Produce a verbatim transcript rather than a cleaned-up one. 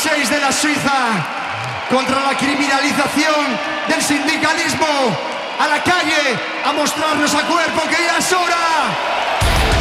seis de la Suiza, contra la criminalización del sindicalismo. A la calle, a mostrarnos a cuerpo que ya es hora.